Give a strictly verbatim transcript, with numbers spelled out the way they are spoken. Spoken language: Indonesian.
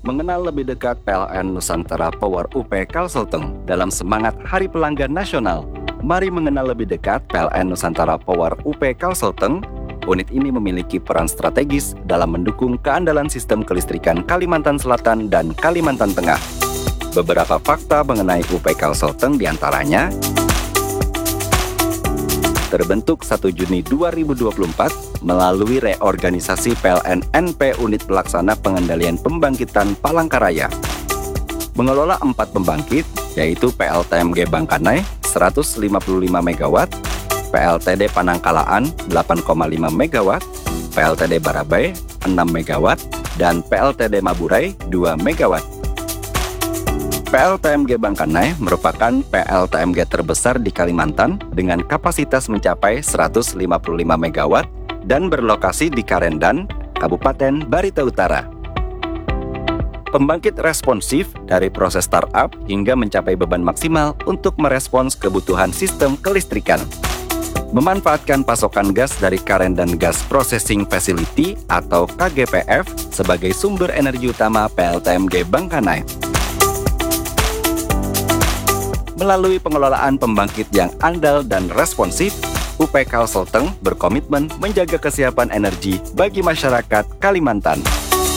Mengenal lebih dekat P L N Nusantara Power U P Kalselteng dalam semangat Hari Pelanggan Nasional. Mari mengenal lebih dekat P L N Nusantara Power U P Kalselteng. Unit ini memiliki peran strategis dalam mendukung keandalan sistem kelistrikan Kalimantan Selatan dan Kalimantan Tengah. Beberapa fakta mengenai U P Kalselteng diantaranya: terbentuk satu Juni dua ribu dua puluh empat melalui reorganisasi P L N N P Unit Pelaksana Pengendalian Pembangkitan Palangkaraya. Mengelola empat pembangkit, yaitu P L T M G Bangkanai seratus lima puluh lima megawatt, P L T D Panangkalaan delapan koma lima megawatt, P L T D Barabai enam megawatt, dan P L T D Maburai dua megawatt. P L T M G Bangkanai merupakan P L T M G terbesar di Kalimantan dengan kapasitas mencapai seratus lima puluh lima megawatt dan berlokasi di Karendan, Kabupaten Barito Utara. Pembangkit responsif dari proses startup hingga mencapai beban maksimal untuk merespons kebutuhan sistem kelistrikan. Memanfaatkan pasokan gas dari Karendan Gas Processing Facility atau K G P F sebagai sumber energi utama P L T M G Bangkanai. Melalui pengelolaan pembangkit yang andal dan responsif, U P Kalselteng berkomitmen menjaga kesiapan energi bagi masyarakat Kalimantan.